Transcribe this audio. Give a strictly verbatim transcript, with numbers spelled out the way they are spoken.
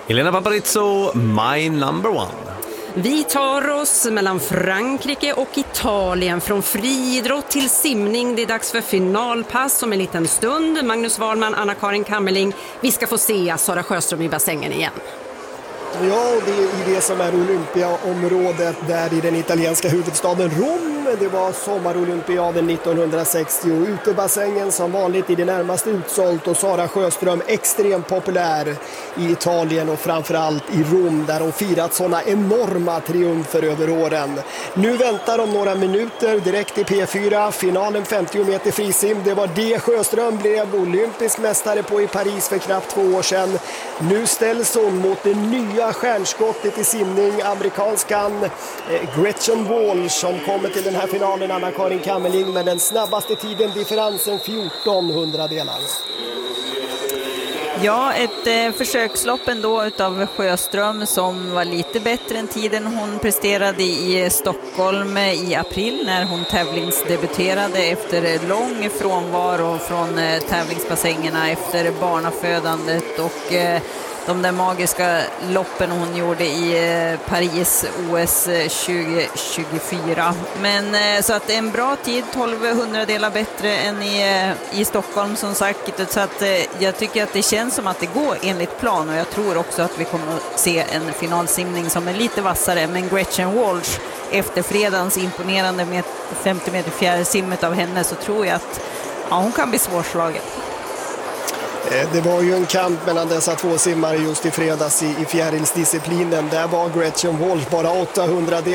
Elena Paparizou, My Number One. Vi tar oss mellan Frankrike och Italien, från friidrott till simning. Det är dags för finalpass om en liten stund. Magnus Wahlman, Anna-Karin Kammerling. Vi ska få se Sara Sjöström i bassängen igen. Ja, och det är i det som är Olympiaområdet där i den italienska huvudstaden Rom. Det var sommarolympiaden nittonhundrasextio. Utebassängen som vanligt i det närmaste utsålt och Sara Sjöström extremt populär i Italien och framförallt i Rom där hon firat sådana enorma triumfer över åren. Nu väntar om några minuter direkt i P fyra finalen femtio meter frisim. Det var det Sjöström blev olympisk mästare på i Paris för knappt två år sedan. Nu ställs hon mot det nya stjärnskottet i simning, amerikanskan eh, Gretchen Walsh som kommer till den här finalen, Anna-Karin Kammerling, med den snabbaste tiden, differensen fjorton hundradelar. Ja, ett eh, försökslopp ändå utav Sjöström som var lite bättre än tiden hon presterade i Stockholm i april när hon tävlingsdebuterade efter lång frånvaro från eh, tävlingsbassängerna efter barnafödandet och eh, de där magiska loppen hon gjorde i Paris O S tjugo tjugofyra. Men så att en bra tid, tolv hundradelar bättre än i, i Stockholm som sagt. Så att jag tycker att det känns som att det går enligt plan och jag tror också att vi kommer att se en finalsimning som är lite vassare. Men Gretchen Walsh, efter fredagens imponerande med femtio meter fjärrsimmet av henne, så tror jag att ja, hon kan bli svårslagen. Det var ju en kamp mellan dessa två simmare just i fredags i, i fjärilsdisciplinen. Där var Gretchen Walsh bara åttahundra